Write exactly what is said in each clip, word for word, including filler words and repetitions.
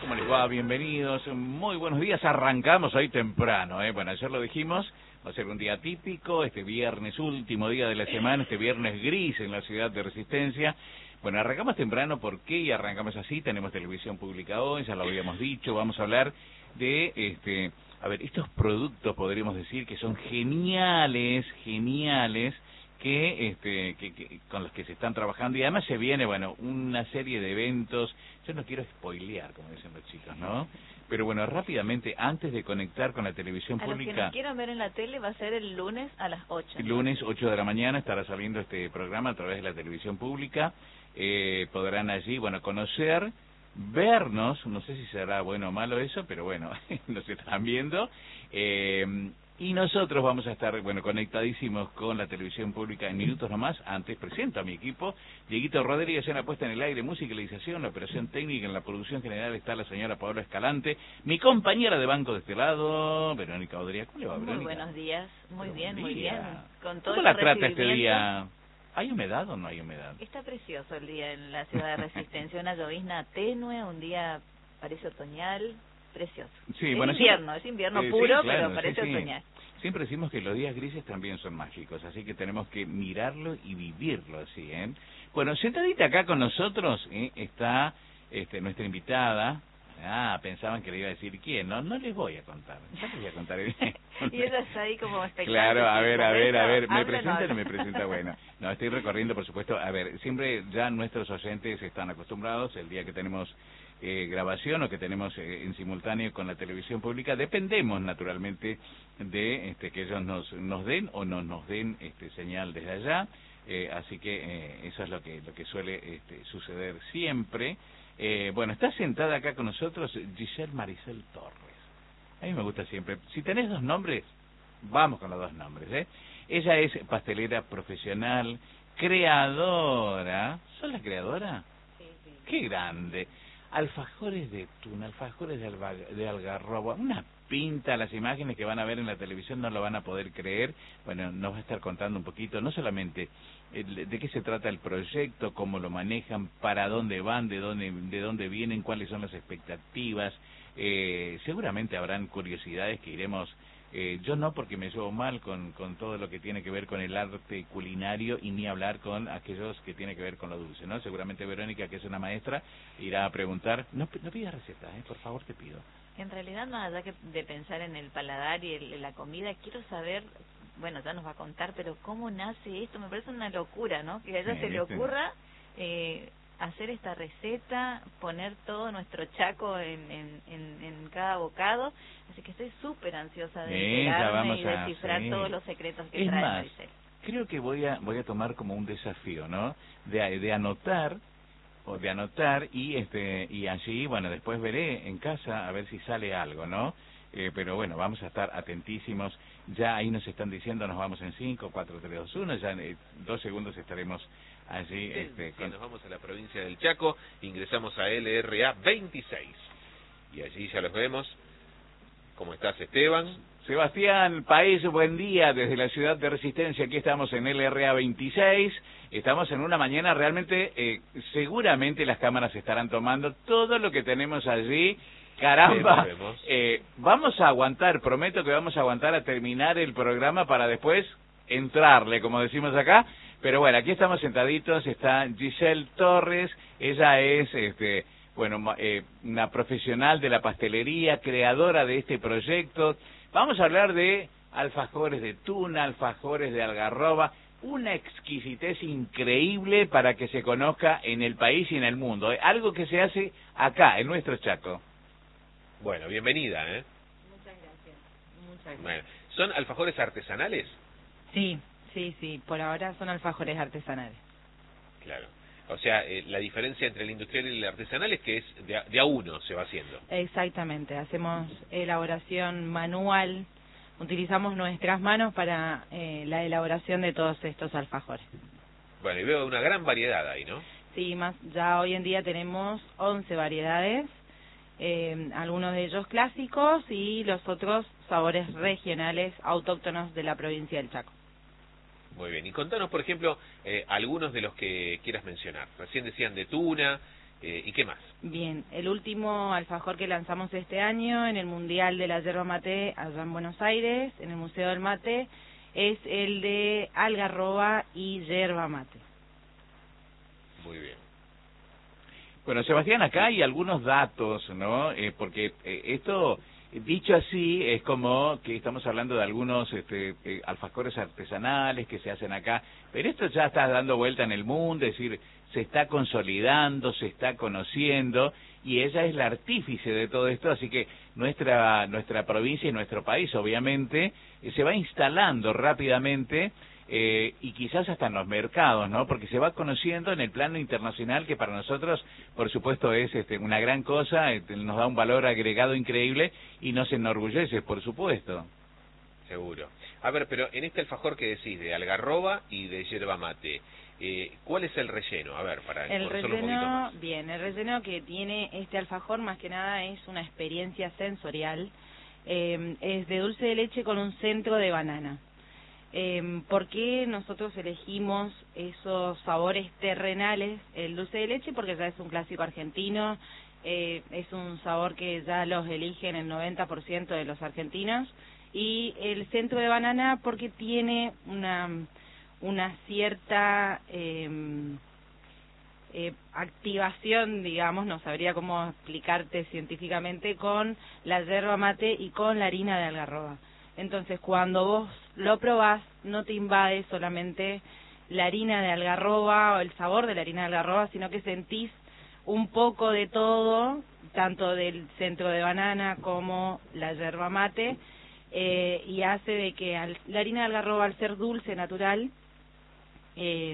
¿Cómo les va? Bienvenidos. Muy buenos días. Arrancamos hoy temprano, ¿eh? Bueno, ayer lo dijimos, va a ser un día típico, este viernes, último día de la semana, este viernes gris en la ciudad de Resistencia. Bueno, arrancamos temprano, ¿por qué? Y arrancamos así, tenemos televisión pública hoy, ya lo habíamos dicho, vamos a hablar de, este, a ver, estos productos, podríamos decir, que son geniales, geniales, que, este, que, que con los que se están trabajando, y además se viene, bueno, una serie de eventos. Yo no quiero spoilear, como dicen los chicos, ¿no? Pero bueno, rápidamente, antes de conectar con la televisión a pública... A los que nos quieran ver en la tele va a ser el lunes a las ocho. Lunes, ocho de la mañana, estará saliendo este programa a través de la televisión pública. Eh, podrán allí, bueno, conocer, vernos, no sé si será bueno o malo eso, pero bueno, nos están viendo. Eh, y nosotros vamos a estar, bueno, conectadísimos con la televisión pública en minutos nomás. Antes presento a mi equipo: Dieguito Rodríguez en la puesta en el aire, musicalización, la operación técnica, en la producción general está la señora Paola Escalante, mi compañera de banco de este lado, Verónica Odría. ¿Cómo le va, Verónica? Muy buenos días, muy Pero bien, buen muy día. bien. Con todo ¿Cómo la este trata este recibimiento. día? ¿Hay humedad o no hay humedad? Está precioso el día en la ciudad de Resistencia, una llovizna tenue, un día parece otoñal, precioso. Sí, es bueno, invierno, sí, es invierno eh, puro, sí, claro, pero parece sí, sí. otoñal. Siempre decimos que los días grises también son mágicos, así que tenemos que mirarlo y vivirlo así, ¿eh? Bueno, sentadita acá con nosotros, ¿eh? está este, nuestra invitada. Ah, pensaban que le iba a decir quién, no, no les voy a contar, ya les voy a contar. Y ella está ahí como expectante. Claro, a ver, a ver, a ver, ¿me ¿Habla, presenta o no no me presenta? Bueno, no, estoy recorriendo, por supuesto, a ver, siempre ya nuestros oyentes están acostumbrados, el día que tenemos eh, grabación o que tenemos eh, en simultáneo con la televisión pública, dependemos naturalmente de este, que ellos nos, nos den o no nos den este, señal desde allá, eh, así que eh, eso es lo que, lo que suele este, suceder siempre. Eh, bueno, está sentada acá con nosotros Giselle Maricel Torres. A mí me gusta siempre. Si tenés dos nombres, vamos con los dos nombres, ¿eh? Ella es pastelera profesional, creadora. ¿Sos la creadora? Sí, sí. ¡Qué grande! Alfajores de tuna, alfajores de, alba, de algarroba, una pinta. Las imágenes que van a ver en la televisión no lo van a poder creer. Bueno, nos va a estar contando un poquito, no solamente el, de qué se trata el proyecto, cómo lo manejan, para dónde van, de dónde, de dónde vienen, cuáles son las expectativas. Eh, seguramente habrán curiosidades que iremos... Eh, yo no, porque me llevo mal con, con todo lo que tiene que ver con el arte culinario, y ni hablar con aquellos que tiene que ver con lo dulce, ¿no? Seguramente Verónica, que es una maestra, irá a preguntar. No, no pidas recetas, ¿eh? Por favor, te pido. En realidad, más allá que de pensar en el paladar y el, la comida, quiero saber, bueno, ya nos va a contar, pero cómo nace esto. Me parece una locura, ¿no? Que a ella Sí, se le ¿viste? ocurra eh, hacer esta receta, poner todo nuestro chaco en, en, en, en cada bocado. Así que estoy súper ansiosa de Sí, ya enterarme vamos y a- descifrar sí. todos los secretos que Es trae más, Maricel. creo que voy a voy a tomar como un desafío, ¿no? De, de anotar o de anotar y este y allí, bueno, después veré en casa a ver si sale algo, ¿no? Eh, pero bueno, vamos a estar atentísimos. Ya ahí nos están diciendo, nos vamos en cinco, cuatro, tres, dos, uno, ya en eh, dos segundos estaremos allí. Sí, este, sí, con... nos vamos a la provincia del Chaco, ingresamos a L R A veintiséis y allí ya los vemos. ¿Cómo estás, Esteban? Sebastián Paez, buen día desde la ciudad de Resistencia. Aquí estamos en L R A veintiséis. Estamos en una mañana realmente, eh, seguramente las cámaras estarán tomando todo lo que tenemos allí. Caramba, Sí, vemos. eh, vamos a aguantar, prometo que vamos a aguantar a terminar el programa para después entrarle, como decimos acá. Pero bueno, aquí estamos sentaditos, está Giselle Torres, ella es... este bueno, eh, una profesional de la pastelería, creadora de este proyecto. Vamos a hablar de alfajores de tuna, alfajores de algarroba, una exquisitez increíble para que se conozca en el país y en el mundo, ¿eh? Algo que se hace acá, en nuestro Chaco. Bueno, bienvenida, ¿eh? Muchas gracias. Muchas gracias. Bueno, ¿son alfajores artesanales? Sí, sí, sí. Por ahora son alfajores artesanales. Claro. O sea, eh, la diferencia entre el industrial y el artesanal es que es de a, de a uno se va haciendo. Exactamente. Hacemos elaboración manual. Utilizamos nuestras manos para eh, la elaboración de todos estos alfajores. Bueno, y veo una gran variedad ahí, ¿no? Sí, más ya hoy en día tenemos once variedades, eh, algunos de ellos clásicos y los otros sabores regionales autóctonos de la provincia del Chaco. Muy bien. Y contanos, por ejemplo, eh, algunos de los que quieras mencionar. Recién decían de tuna, Eh, ¿Y qué más? Bien, el último alfajor que lanzamos este año en el Mundial de la Yerba Mate allá en Buenos Aires, en el Museo del Mate, es el de algarroba y yerba mate. Muy bien. Bueno, Sebastián, acá hay algunos datos, ¿no? Eh, porque eh, esto, dicho así, es como que estamos hablando de algunos este, eh, alfajores artesanales que se hacen acá, pero esto ya está dando vuelta en el mundo, es decir, se está consolidando, se está conociendo, y ella es la artífice de todo esto, así que nuestra nuestra provincia y nuestro país, obviamente, eh, se va instalando rápidamente, eh, y quizás hasta en los mercados, ¿no? Porque se va conociendo en el plano internacional, que para nosotros, por supuesto, es este, una gran cosa, este, nos da un valor agregado increíble y nos enorgullece, por supuesto. Seguro. A ver, pero en este alfajor que decís, de algarroba y de yerba mate, eh, ¿cuál es el relleno? A ver, para El conocerlo un poquito relleno, más. bien, el relleno que tiene este alfajor más que nada es una experiencia sensorial, eh, es de dulce de leche con un centro de banana. Eh, ¿Por qué nosotros elegimos esos sabores terrenales? El dulce de leche porque ya es un clásico argentino, eh, es un sabor que ya los eligen el noventa por ciento de los argentinos, y el centro de banana porque tiene una, una cierta eh, eh, activación, digamos, no sabría cómo explicarte científicamente, con la yerba mate y con la harina de algarroba. Entonces, cuando vos lo probás, no te invade solamente la harina de algarroba o el sabor de la harina de algarroba, sino que sentís un poco de todo, tanto del centro de banana como la yerba mate, eh, y hace de que al, la harina de algarroba, al ser dulce natural, eh,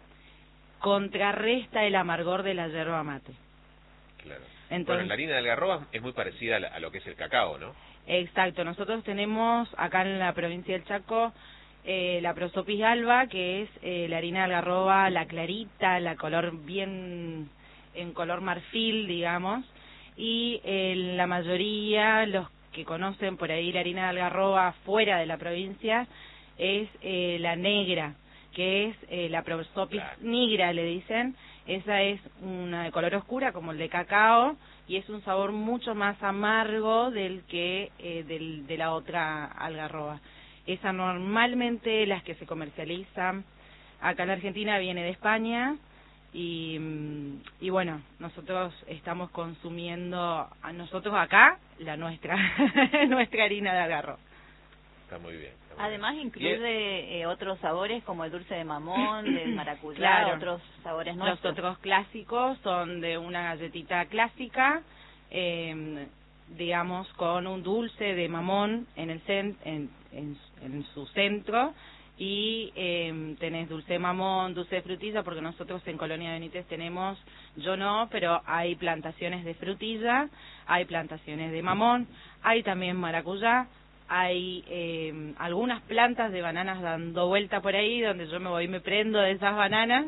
contrarresta el amargor de la yerba mate. Claro. Entonces, bueno, la harina de algarroba es muy parecida a, la, a lo que es el cacao, ¿no? Exacto, nosotros tenemos acá en la provincia del Chaco eh, la prosopis alba, que es eh, la harina de algarroba, la clarita, la color bien en color marfil, digamos, y eh, la mayoría, los que conocen por ahí la harina de algarroba fuera de la provincia, es eh, la negra, que es eh, la prosopis Claro. nigra, le dicen. Esa es una de color oscura, como el de cacao, y es un sabor mucho más amargo del que eh, del, de la otra algarroba. Esa normalmente, las que se comercializan acá en la Argentina, viene de España, y, y bueno, nosotros estamos consumiendo, a nosotros acá, la nuestra, nuestra harina de algarroba. Está muy bien. Está muy Además bien. incluye eh, otros sabores como el dulce de mamón, del maracuyá, Claro. otros sabores Los nuestros. otros clásicos son de una galletita clásica, eh, digamos, con un dulce de mamón en el cen en, en, en su centro, y eh, tenés dulce de mamón, dulce de frutilla, porque nosotros en Colonia Benítez tenemos, yo no, pero hay plantaciones de frutilla, hay plantaciones de mamón, hay también maracuyá, hay eh, algunas plantas de bananas dando vuelta por ahí, donde yo me voy y me prendo de esas bananas.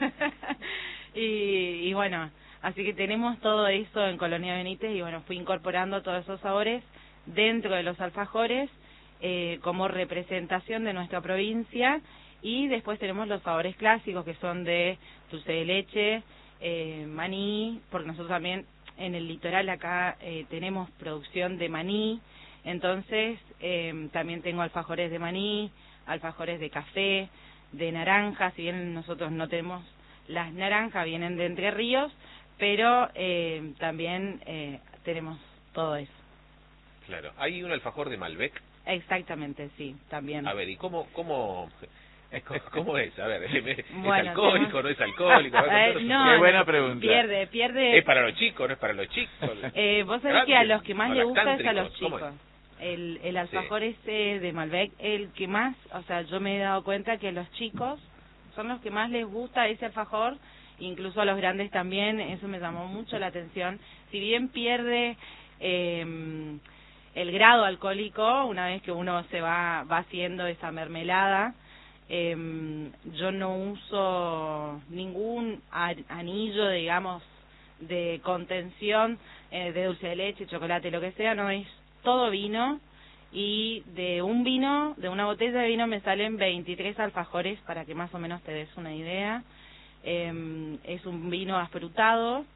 y, y bueno, así que tenemos todo eso en Colonia Benítez, y bueno, fui incorporando todos esos sabores dentro de los alfajores eh, como representación de nuestra provincia. Y después tenemos los sabores clásicos, que son de dulce de leche, eh, maní, porque nosotros también en el litoral acá eh, tenemos producción de maní. Entonces, eh, también tengo alfajores de maní, alfajores de café, de naranja. Si bien nosotros no tenemos las naranjas, vienen de Entre Ríos, pero eh, también eh, tenemos todo eso. Claro. ¿Hay un alfajor de Malbec? Exactamente, sí, también. A ver, ¿y cómo, cómo, cómo es? A ver, ¿es Bueno, alcohólico, tenemos... no es alcohólico? A ver, Eh, contanos un no, poco. Qué buena pregunta. Pierde, pierde... ¿Es para los chicos, no es para los chicos? Eh, vos sabés Grandes, que a los que más o les gusta es a los lactántricos, ¿cómo chicos. es? El, el alfajor ese de Malbec, el que más, o sea, yo me he dado cuenta que los chicos son los que más les gusta ese alfajor, incluso a los grandes también. Eso me llamó mucho la atención. Si bien pierde eh, el grado alcohólico una vez que uno se va, va haciendo esa mermelada, eh, yo no uso ningún anillo, digamos, de contención eh, de dulce de leche, chocolate, lo que sea, no, es todo vino, y de un vino, de una botella de vino me salen veintitrés alfajores, para que más o menos te des una idea. Eh, es un vino afrutado,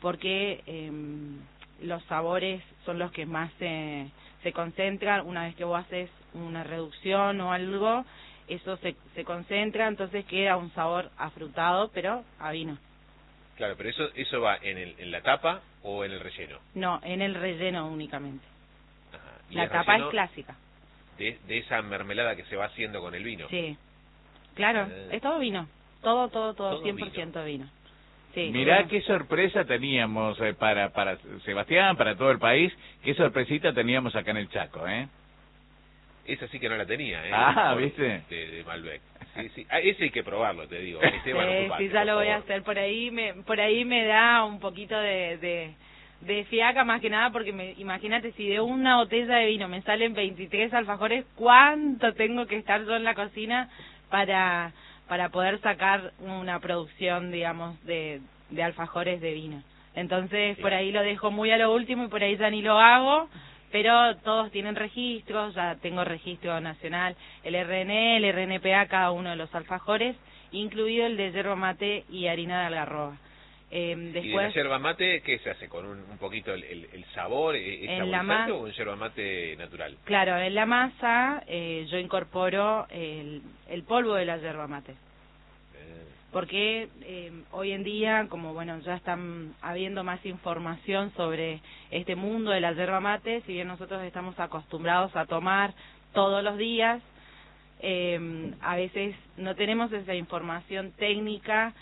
porque eh, los sabores son los que más se, se concentran. Una vez que vos haces una reducción o algo, eso se, se concentra, entonces queda un sabor afrutado, pero a vino. Claro, pero eso eso va en, el, en la tapa o en el relleno. No, en el relleno únicamente. Ajá. Y La el tapa relleno es clásica. De, de esa mermelada que se va haciendo con el vino. Sí, claro, Eh. es todo vino. Todo, todo, todo, Todo cien por ciento vino. Sí, Mirá bueno. qué sorpresa teníamos eh, para para Sebastián, para todo el país, qué sorpresita teníamos acá en el Chaco, ¿eh? Esa sí que no la tenía, ¿eh? Ah, Por- ¿viste? De, de Malbec. Sí, sí. Ah, ese hay que probarlo, te digo. Esteban, Sí, ocupate, sí, ya por lo voy a favor. hacer. Por ahí me, por ahí me da un poquito de, de, de fiaca más que nada, porque me, imagínate, si de una botella de vino me salen veintitrés alfajores, ¿cuánto tengo que estar yo en la cocina para, para poder sacar una producción, digamos, de, de alfajores de vino? Entonces, por ahí lo dejo muy a lo último y por ahí ya ni lo hago. Pero todos tienen registros, ya tengo registro nacional, el R N E, el R N P A, cada uno de los alfajores, incluido el de yerba mate y harina de algarroba. Eh, ¿Y de la después, yerba mate qué se hace? ¿Con un, un poquito el, el, el sabor? ¿Es En la saborizante ma- o un yerba mate natural? claro, en la masa eh, yo incorporo el, el polvo de la yerba mate. Eh, Porque eh, hoy en día, como bueno, ya están habiendo más información sobre este mundo de la yerba mate, si bien nosotros estamos acostumbrados a tomar todos los días, eh, a veces no tenemos esa información técnica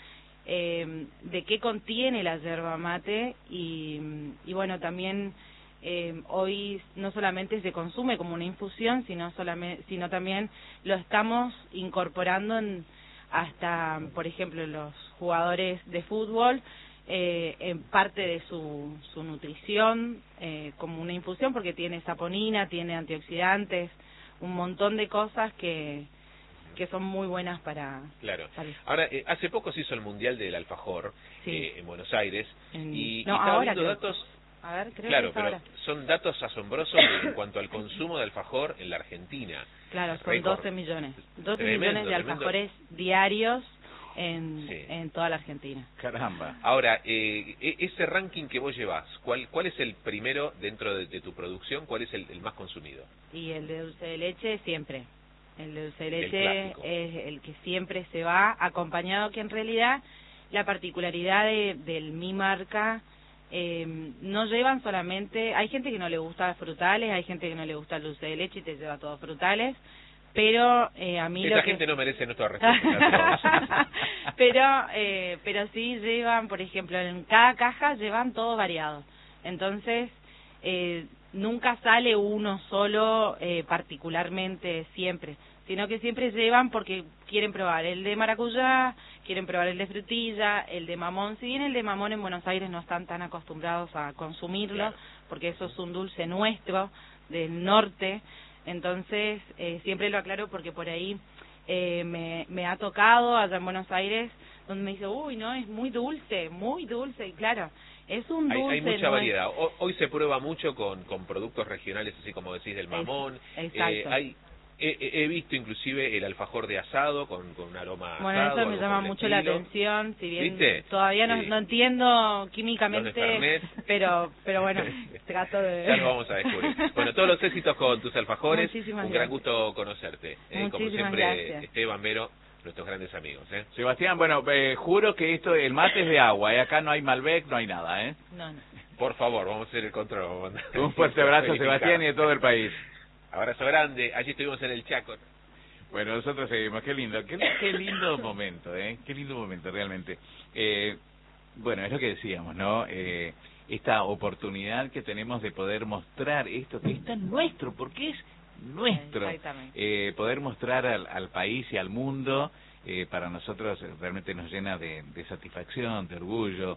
eh, de qué contiene la yerba mate y, y bueno, también eh, hoy no solamente se consume como una infusión, sino, solamente, sino también lo estamos incorporando en hasta, por ejemplo, los jugadores de fútbol, eh, en parte de su, su nutrición, eh, como una infusión, porque tiene saponina, tiene antioxidantes, un montón de cosas que, que son muy buenas para... Claro. para el- Ahora, eh, hace poco se hizo el Mundial del Alfajor Sí. eh, en Buenos Aires en- y, no, y estaba ahora viendo creo. datos... A ver, creo Claro, que es pero ahora. son datos asombrosos en cuanto al consumo de alfajor en la Argentina. Claro, son Récord. doce millones. doce Tremendo, millones de tremendo. alfajores diarios en, Sí. en toda la Argentina. Caramba. Ahora, eh, e- ese ranking que vos llevás, ¿cuál, cuál es el primero dentro de, de tu producción? ¿Cuál es el, el más consumido? Y el de dulce de leche siempre. El de dulce de El leche clásico. es el que siempre se va acompañado, que en realidad la particularidad de, del mi marca eh, no llevan solamente... Hay gente que no le gusta frutales, hay gente que no le gusta el dulce de leche y te lleva todos frutales, pero eh, a mí Esa lo que... gente no merece nuestro respeto. Nacho. pero eh, pero sí llevan, por ejemplo, en cada caja llevan todo variado. Entonces, eh, nunca sale uno solo eh, particularmente siempre, sino que siempre llevan porque quieren probar el de maracuyá, quieren probar el de frutilla, el de mamón. Si bien el de mamón en Buenos Aires no están tan acostumbrados a consumirlo, Claro. porque eso es un dulce nuestro, del norte, entonces eh, siempre lo aclaro porque por ahí eh, me, me ha tocado allá en Buenos Aires, donde me dice, uy, no, es muy dulce, muy dulce, y claro, es un Hay, dulce hay mucha nuestro. variedad. Ho- Hoy se prueba mucho con, con productos regionales, así como decís, del mamón. exacto. Eh, hay, he, he- he visto inclusive el alfajor de asado con, con un aroma Bueno, asado. eso me algo llama por el mucho la estilo. atención, si bien ¿Viste? todavía no, Sí. no entiendo Los de químicamente, Fernet. pero pero bueno, trato de... Ya lo vamos a descubrir. Bueno, todos los éxitos con tus alfajores. Muchísimas Un gran gracias. gusto conocerte. Eh, como Muchísimas siempre, gracias. Esteban Vero, nuestros grandes amigos. ¿eh? Sebastián, bueno, eh, juro que esto, el mate es de agua, ¿eh? Acá no hay Malbec, no hay nada, ¿eh? No, no. Por favor, vamos a hacer el control. vamos a mandar- Un fuerte abrazo, verificar. Sebastián, y de todo el país. Abrazo grande. Allí estuvimos en el Chaco. Bueno, nosotros seguimos, qué lindo, qué, qué lindo momento, ¿eh? Qué lindo momento, realmente. Eh, bueno, es lo que decíamos, ¿no? Eh, esta oportunidad que tenemos de poder mostrar esto que es tan nuestro, porque es nuestro. Exactamente. Eh, poder mostrar al, al país y al mundo, eh, para nosotros realmente nos llena de, de satisfacción, de orgullo,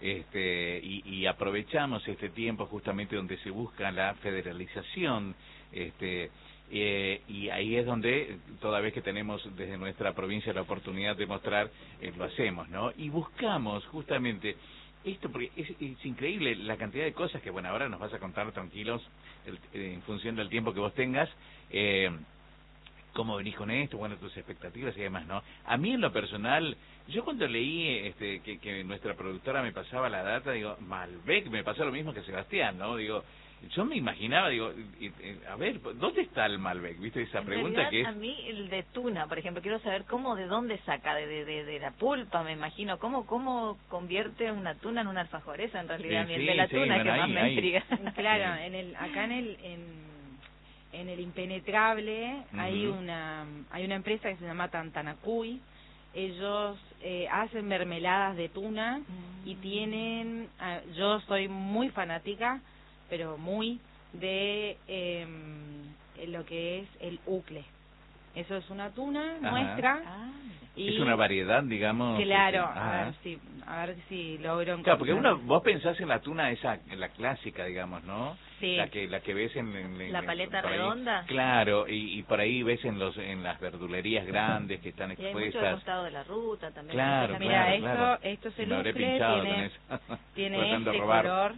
este, y, y aprovechamos este tiempo justamente donde se busca la federalización, este, eh, y ahí es donde, toda vez que tenemos desde nuestra provincia la oportunidad de mostrar, eh, lo hacemos, ¿no? Y buscamos justamente esto, porque es, es increíble la cantidad de cosas que, bueno, ahora nos vas a contar tranquilos, el- en función del tiempo que vos tengas, eh, ¿Cómo venís con esto? Bueno, tus expectativas y demás, ¿no? A mí en lo personal, yo cuando leí este que, que nuestra productora me pasaba la data, digo, Malbec, me pasó lo mismo que Sebastián, ¿no? Digo, yo me imaginaba, digo, y, y, a ver, ¿dónde está el Malbec? ¿Viste esa en pregunta realidad, que es? A mí el de tuna, por ejemplo, quiero saber cómo, de dónde saca, de, de, de, de la pulpa, me imagino, cómo cómo convierte una tuna en una alfajoresa, en realidad, Sí, el sí, de la sí, tuna bueno, que más ahí, me ahí. intriga. Claro, en el acá en el en, en el Impenetrable Ujú. hay una hay una empresa que se llama Tantanacuy. Ellos eh, hacen mermeladas de tuna y tienen, ah, yo soy muy fanática, pero muy, de eh, lo que es el ucle. Eso es una tuna Ajá. nuestra. Ah, Y, Es una variedad, digamos. claro, este, a ajá. ver si a ver si logro encontrar. Claro, porque uno, vos pensás en la tuna esa, en la clásica, digamos, ¿no? Sí. La que la que ves en, en- en- La paleta por ahí. redonda. Claro, y, y por ahí ves en los en las verdulerías grandes que están y hay mucho del expuestas. costado de la ruta también. Claro, Esa es la Mira, claro, esto claro. esto es Sí, el me habré ucle, pinchado con tiene eso. tiene Tratando de este robar. color.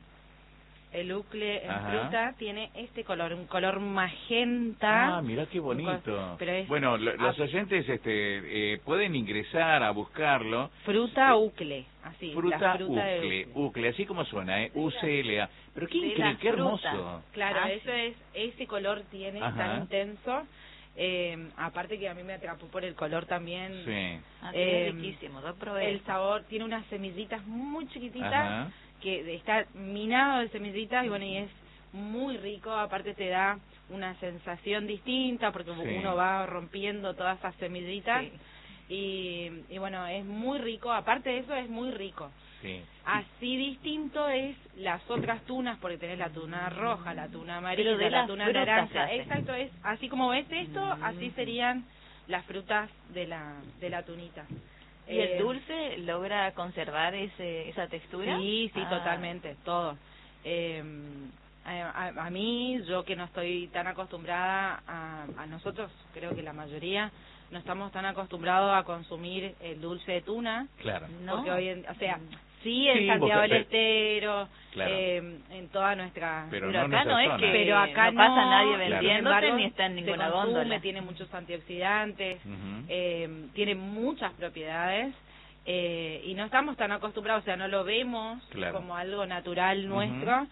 El ucle en Ajá. fruta tiene este color, un color magenta. Ah, mirá qué un co- bonito. Pero es Bueno, lo- los ah, oyentes este eh, pueden ingresar a buscarlo. fruta Eh, ucle, así, Fruta, la fruta de ucle, ucle. ucle, así como suena, ¿eh? U C L A. Pero qué de increíble, la qué fruta. hermoso. Claro, Ah, eso es, ese color tiene Ajá. tan intenso. Eh, aparte que a mí me atrapó por el color también. Sí. Ah, sí, Eh, es riquísimo, lo probé. El sabor tiene unas semillitas muy chiquititas Ajá. que está minado de semillitas y bueno, y es muy rico. Aparte te da una sensación distinta porque Sí. uno va rompiendo todas esas semillitas. Sí. Y, y bueno, es muy rico. Aparte de eso, es muy rico. Sí. Así distinto es las otras tunas, porque tenés la tuna roja, la tuna amarilla, Pero de la las tuna frutas naranja. hace. Exacto, es así como ves esto, Mm. así serían las frutas de la de la tunita. ¿Y Eh, el dulce logra conservar ese esa textura? Sí, sí, Ah. totalmente, todo. Eh, a, a- a mí, yo que no estoy tan acostumbrada a, a nosotros, creo que la mayoría no estamos tan acostumbrados a consumir el dulce de tuna, Claro. No. porque hoy en, o sea, Mm. sí en Sí, Santiago vos- del Estero, Claro. eh, en toda nuestra... Pero Pero no en acá esa no es zona. que pero acá no pasa no, nadie sin vendiéndote embargo, ni está en se ninguna consume, góndola. tiene muchos antioxidantes, Ujú. eh, tiene muchas propiedades eh, y no estamos tan acostumbrados, o sea, no lo vemos Claro. como algo natural Ujú. nuestro.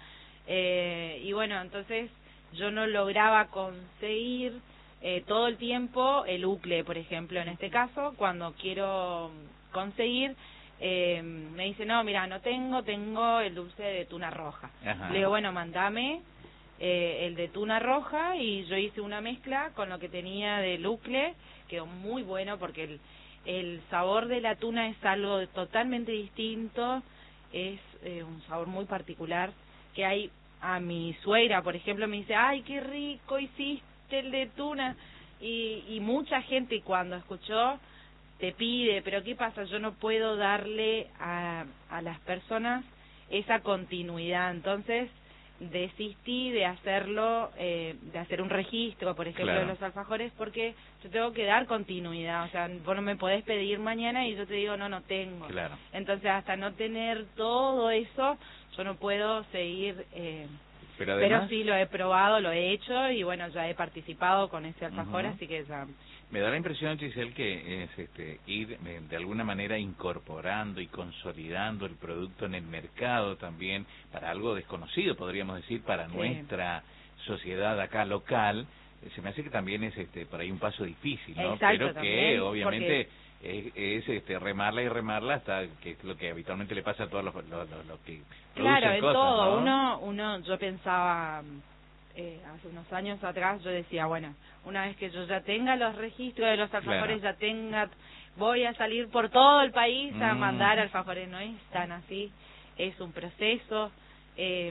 eh, y bueno, entonces yo no lograba conseguir eh, todo el tiempo el ucle, por ejemplo, en este caso, cuando quiero conseguir, eh, me dice, no, mira, no tengo, tengo el dulce de tuna roja. Ajá. Le digo, bueno, mandame eh, el de tuna roja, y yo hice una mezcla con lo que tenía del ucle, quedó muy bueno porque el, el sabor de la tuna es algo totalmente distinto, es eh, un sabor muy particular, que hay, a mi suegra, por ejemplo, me dice, ay, qué rico hiciste el de tuna, y, y mucha gente cuando escuchó te pide, pero ¿qué pasa? Yo no puedo darle a, a las personas esa continuidad, entonces desistí de hacerlo, eh, de hacer un registro, por ejemplo, Claro. de los alfajores, porque yo tengo que dar continuidad, o sea, vos no me podés pedir mañana y yo te digo, no, no tengo. Claro. Entonces, hasta no tener todo eso, yo no puedo seguir... Eh, Pero pero además, sí lo he probado, lo he hecho y bueno, ya he participado con ese alfajor, Ujú. así que ya... me da la impresión, Giselle, que es este, ir eh, de alguna manera incorporando y consolidando el producto en el mercado también para algo desconocido, podríamos decir, para Sí. nuestra sociedad acá local. Eh, Se me hace que también es este por ahí un paso difícil, ¿no? Exacto, Pero que también, obviamente es, es este remarla y remarla hasta que es lo que habitualmente le pasa a todos los, los, los- los que Claro, producen en cosas, todo. ¿no? Uno, uno, yo pensaba eh, hace unos años atrás, yo decía, bueno, una vez que yo ya tenga los registros de los alfajores, Claro. ya tenga, voy a salir por todo el país a Mm. mandar alfajores. No es tan así, es un proceso. Eh,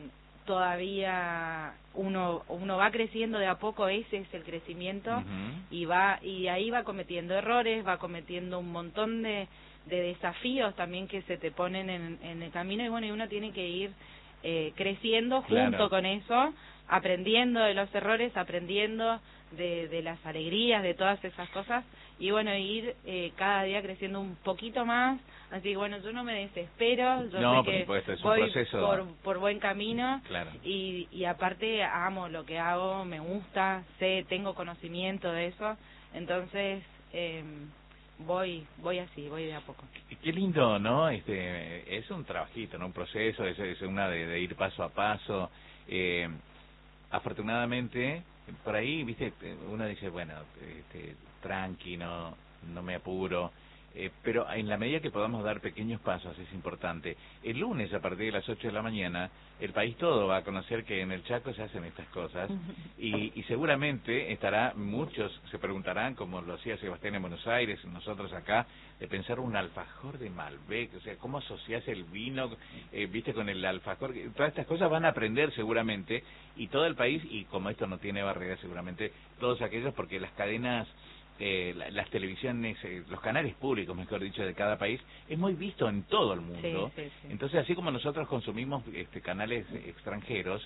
todavía uno uno va creciendo de a poco, ese es el crecimiento. Ujú. y va y ahí va cometiendo errores, va cometiendo un montón de, de desafíos también que se te ponen en, en el camino, y bueno, y uno tiene que ir eh, creciendo junto Claro. con eso, aprendiendo de los errores, aprendiendo de, de las alegrías, de todas esas cosas, y bueno, ir eh, cada día creciendo un poquito más. Así que bueno, yo no me desespero, yo no, sé que supuesto, es un voy proceso... por, por buen camino, claro. y, y aparte amo lo que hago, me gusta, sé, tengo conocimiento de eso, entonces eh, voy voy así, voy de a poco. Qué lindo, ¿no? Este, es un trabajito, ¿no? Un proceso, es, es una de, de ir paso a paso. Eh, afortunadamente, por ahí, viste, uno dice, bueno, este, tranqui, no, no me apuro. Eh, pero en la medida que podamos dar pequeños pasos es importante. El lunes a partir de las ocho de la mañana el país todo va a conocer que en el Chaco se hacen estas cosas y, y seguramente estará, muchos se preguntarán, como lo hacía Sebastián en Buenos Aires, nosotros acá, de pensar un alfajor de Malbec, o sea, cómo asocias el vino, eh, viste, con el alfajor, todas estas cosas van a aprender seguramente, y todo el país, y como esto no tiene barreras seguramente, todos aquellos, porque las cadenas Eh, las televisiones, eh, los canales públicos, mejor dicho, de cada país, es muy visto en todo el mundo. Sí, sí, sí. Entonces, así como nosotros consumimos este, canales extranjeros,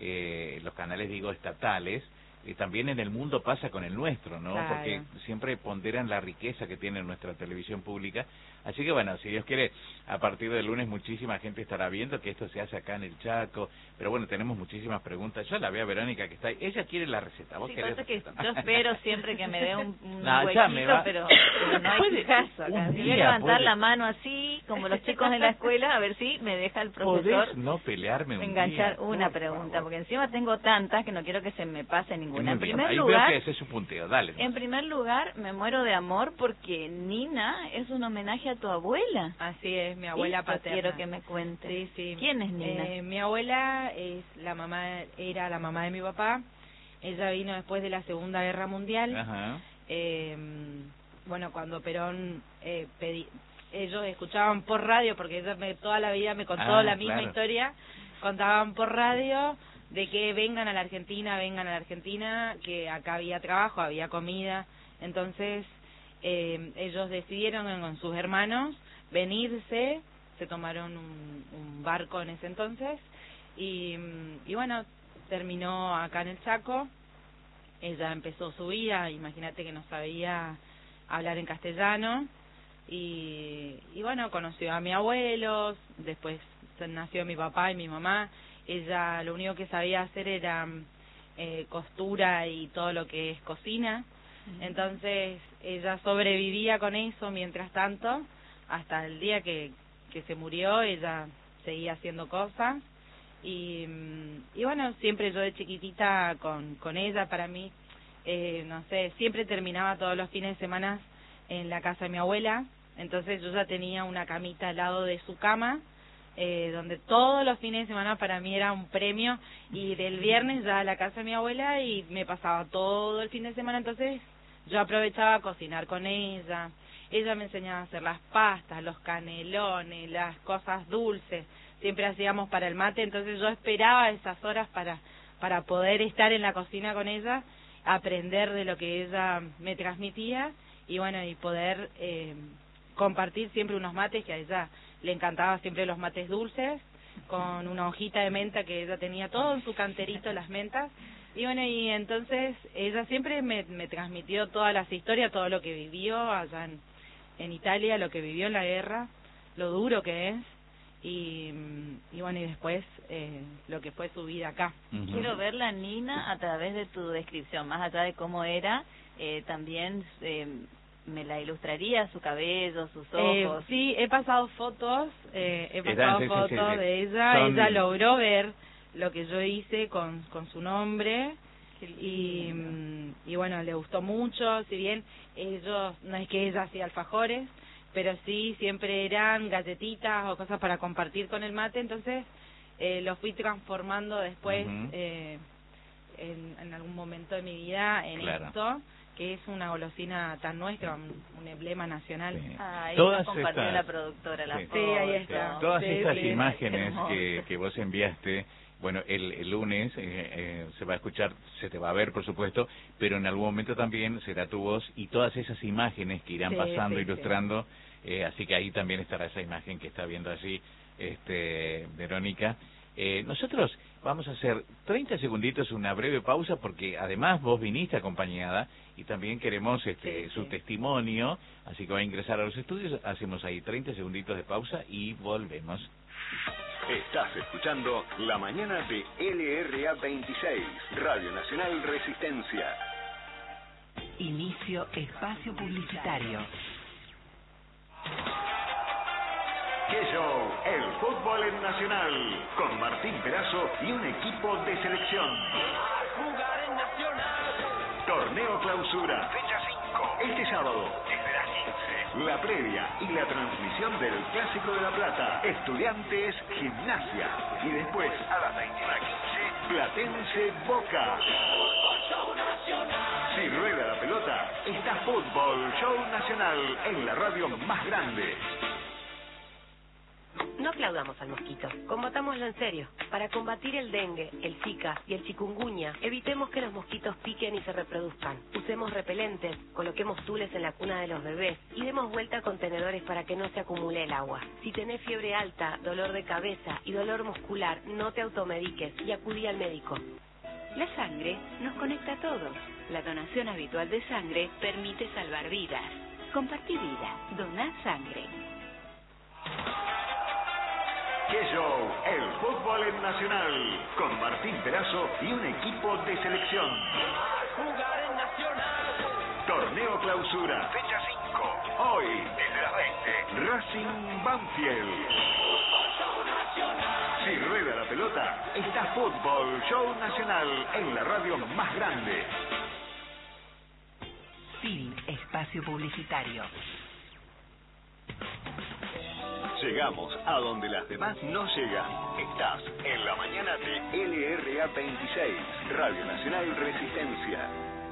eh, los canales, digo, estatales, eh, también en el mundo pasa con el nuestro, ¿no? Claro. Porque siempre ponderan la riqueza que tiene nuestra televisión pública. Así que, bueno, si Dios quiere, a partir del lunes muchísima gente estará viendo que esto se hace acá en el Chaco. Pero bueno, tenemos muchísimas preguntas. Yo la veo a Verónica que está ahí. Ella quiere la receta. ¿Vos Sí, querés pasa que receta? yo espero siempre que me dé un, un No, huequito, ya me va. pero, pero no hay Puede- caso acá. un Si voy a día levantar puede- la mano así, como los chicos en la escuela, a ver si me deja el profesor ¿Podés no pelearme un enganchar día? una Por pregunta, favor. porque encima tengo tantas que no quiero que se me pase ninguna. En Muy bien, primer ahí veo lugar, que ese es su punteo, dale. en primer lugar, me muero de amor porque Nina es un homenaje a tu abuela. Así es, mi abuela Esto paterna. quiero que me cuente. Sí, sí. ¿Quién es Nina? Eh, mi abuela es la mamá, era la mamá de mi papá. Ella vino después de la Segunda Guerra Mundial. Ajá. Eh, bueno, cuando Perón eh, pedí, ellos escuchaban por radio, porque ella me, toda la vida me contó Ah, la misma claro. historia, contaban por radio de que vengan a la Argentina, vengan a la Argentina, que acá había trabajo, había comida. Entonces eh, ellos decidieron con sus hermanos venirse, se tomaron un, un barco en ese entonces y, y bueno, terminó acá en el Chaco. Ella empezó su vida, imagínate que no sabía hablar en castellano y, y bueno, conoció a mi abuelo, después nació mi papá y mi mamá. Ella lo único que sabía hacer era eh, costura y todo lo que es cocina, entonces ella sobrevivía con eso mientras tanto, hasta el día que, que se murió. Ella seguía haciendo cosas y, y bueno, siempre yo de chiquitita con, con ella, para mí, eh, no sé, siempre terminaba todos los fines de semana en la casa de mi abuela, entonces yo ya tenía una camita al lado de su cama, eh, donde todos los fines de semana para mí era un premio, y del viernes ya a la casa de mi abuela y me pasaba todo el fin de semana, entonces yo aprovechaba a cocinar con ella. Ella me enseñaba a hacer las pastas, los canelones, las cosas dulces. Siempre hacíamos para el mate, entonces yo esperaba esas horas para para poder estar en la cocina con ella, aprender de lo que ella me transmitía y bueno, y poder eh, compartir siempre unos mates, que a ella le encantaba siempre los mates dulces, con una hojita de menta que ella tenía todo en su canterito, las mentas. Y bueno, y entonces ella siempre me, me transmitió todas las historias, todo lo que vivió allá en, en Italia, lo que vivió en la guerra, lo duro que es, y, y bueno, y después eh, lo que fue su vida acá. Uh-huh. Quiero ver la Nina a través de tu descripción, más allá de cómo era, eh, también eh, me la ilustraría, su cabello, sus Eh, ojos. sí, he pasado fotos, eh, he Están, pasado sí, sí, fotos sí, sí. de ella, Son- ella logró ver lo que yo hice con, con su nombre. Y, y bueno, le gustó mucho, si bien ellos, no es que ella hacía alfajores, pero sí siempre eran galletitas o cosas para compartir con el mate, entonces eh, lo fui transformando después Ujú. eh, en, en algún momento de mi vida en Claro. esto, que es una golosina tan nuestra, un, un emblema nacional. Sí. Ahí Todas nos compartió estas- la productora la Sí. foto. Sí, ahí está. Todas Sí, estas sí. imágenes Hermoso. que, que vos enviaste, bueno, el, el lunes eh, eh, se va a escuchar, se te va a ver, por supuesto, pero en algún momento también será tu voz y todas esas imágenes que irán Sí, pasando, sí, ilustrando, eh, así que ahí también estará esa imagen que está viendo allí este, Verónica. Eh, nosotros vamos a hacer treinta segunditos, una breve pausa, porque además vos viniste acompañada y también queremos este Sí, su sí. testimonio, así que va a ingresar a los estudios, hacemos ahí treinta segunditos de pausa y volvemos. Estás escuchando La Mañana de L R A veintiséis, Radio Nacional Resistencia. Inicio espacio publicitario. ¡Qué show! El fútbol en Nacional, con Martín Perazo y un equipo de selección. Jugar en Nacional. Torneo Clausura, fecha cinco. Este sábado, desde las quince. La previa y la transmisión del Clásico de La Plata. Estudiantes, Gimnasia. Y después, a las veintiuna quince, Platense, Boca. Si rueda la pelota, está Fútbol Show Nacional en la radio más grande. No aplaudamos al mosquito, combatámoslo en serio. Para combatir el dengue, el zika y el chikungunya, evitemos que los mosquitos piquen y se reproduzcan. Usemos repelentes, coloquemos tules en la cuna de los bebés y demos vuelta a contenedores para que no se acumule el agua. Si tenés fiebre alta, dolor de cabeza y dolor muscular, no te automediques y acudí al médico. La sangre nos conecta a todos. La donación habitual de sangre permite salvar vidas. Compartí vida. Doná sangre. ¡Qué show! El fútbol en Nacional, con Martín Perazo y un equipo de selección. Jugar en Nacional. Torneo Clausura, fecha cinco. Hoy, desde las veinte, Racing Banfield. Si rueda la pelota, está Fútbol Show Nacional en la radio más grande. Fin espacio publicitario. Llegamos a donde las demás no llegan. Estás en La Mañana de L R A veintiséis, Radio Nacional Resistencia.